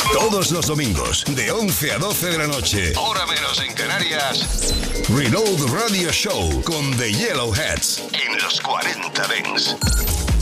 Todos los domingos, de 11 a 12 de la noche, hora menos en Canarias, Reload Radio Show con The Yellowheads en los 40 Dents.